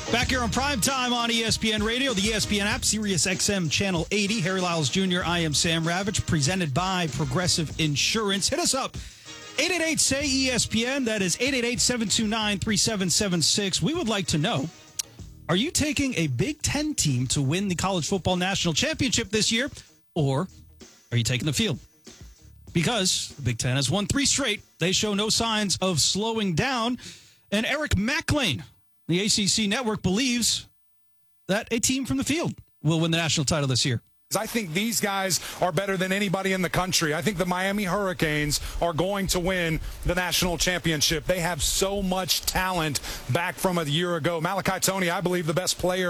Back here on Prime Time on ESPN Radio, the ESPN app, Sirius XM Channel 80. Harry Lyles Jr., I am Sam Ravitch, presented by Progressive Insurance. Hit us up, 888-SAY-ESPN. That is 888-729-3776. We would like to know, are you taking a Big Ten team to win the College Football National Championship this year, or are you taking the field? Because the Big Ten has won 3 straight. They show no signs of slowing down. And Eric McLean, the ACC network, believes that a team from the field will win the national title this year. I think these guys are better than anybody in the country. I think the Miami Hurricanes are going to win the national championship. They have so much talent back from a year ago. Malachi Tony, I believe, the best player